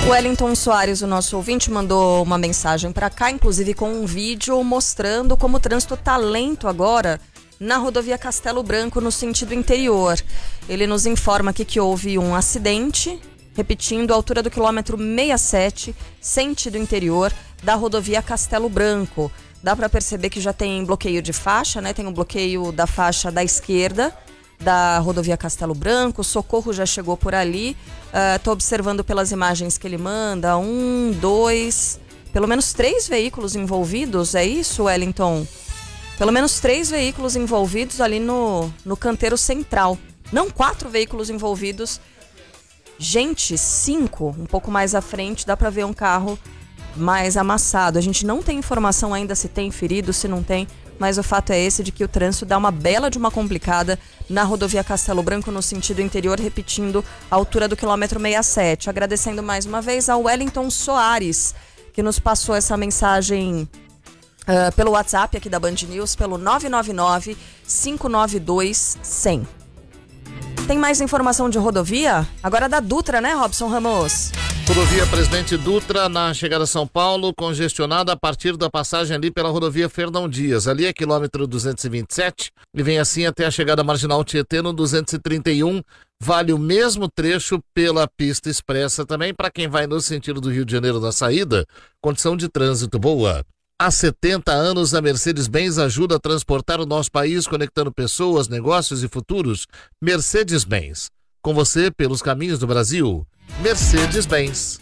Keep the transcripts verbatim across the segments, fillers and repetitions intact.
O Wellington Soares, o nosso ouvinte, mandou uma mensagem para cá, inclusive com um vídeo mostrando como o trânsito tá lento agora na rodovia Castelo Branco, no sentido interior. Ele nos informa aqui que houve um acidente, repetindo, a altura do quilômetro sessenta e sete, sentido interior, da rodovia Castelo Branco. Dá para perceber que já tem bloqueio de faixa, né? Tem um bloqueio da faixa da esquerda da rodovia Castelo Branco, socorro já chegou por ali. Estou uh, observando pelas imagens que ele manda, um, dois, pelo menos três veículos envolvidos, é isso, Wellington? Pelo menos três veículos envolvidos ali no, no canteiro central. Não quatro veículos envolvidos. Gente, cinco, um pouco mais à frente, dá para ver um carro mais amassado. A gente não tem informação ainda se tem ferido, se não tem, mas o fato é esse de que o trânsito dá uma bela de uma complicada na rodovia Castelo Branco, no sentido interior, repetindo a altura do quilômetro sessenta e sete. Agradecendo mais uma vez ao Wellington Soares, que nos passou essa mensagem uh, pelo WhatsApp aqui da Band News, pelo nove nove nove, cinco nove dois, cem. Tem mais informação de rodovia? Agora da Dutra, né, Robson Ramos? Rodovia Presidente Dutra, na chegada a São Paulo, congestionada a partir da passagem ali pela rodovia Fernão Dias. Ali é quilômetro duzentos e vinte e sete e vem assim até a chegada marginal Tietê no duzentos e trinta e um. Vale o mesmo trecho pela pista expressa também para quem vai no sentido do Rio de Janeiro da saída. Condição de trânsito boa. Há setenta anos, a Mercedes-Benz ajuda a transportar o nosso país, conectando pessoas, negócios e futuros. Mercedes-Benz, com você pelos caminhos do Brasil. Mercedes-Benz.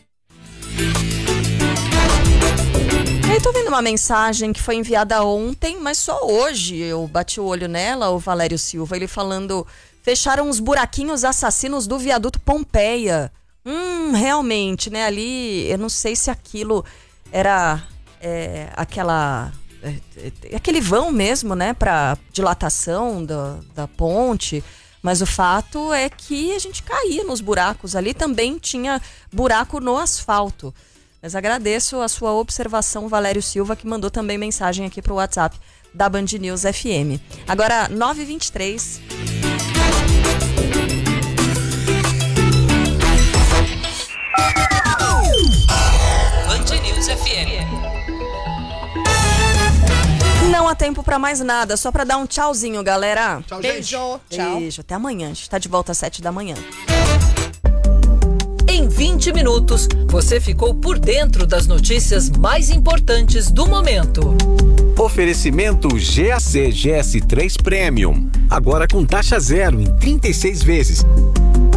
Eu tô vendo uma mensagem que foi enviada ontem, mas só hoje eu bati o olho nela, o Valério Silva, ele falando: fecharam os buraquinhos assassinos do viaduto Pompeia. Hum, realmente, né, ali, eu não sei se aquilo era... É, aquela, é, é, aquele vão mesmo, né, para dilatação da, da ponte, mas o fato é que a gente caía nos buracos ali, também tinha buraco no asfalto. Mas agradeço a sua observação, Valério Silva, que mandou também mensagem aqui para o WhatsApp da Band News F M. Agora, nove e vinte e três. Band News F M. Não há tempo pra mais nada, só pra dar um tchauzinho, galera. Tchau, Beijo. gente. Tchau. Beijo, até amanhã. A gente tá de volta às sete da manhã. Em vinte minutos, você ficou por dentro das notícias mais importantes do momento. Oferecimento G A C G S três Premium. Agora com taxa zero em trinta e seis vezes.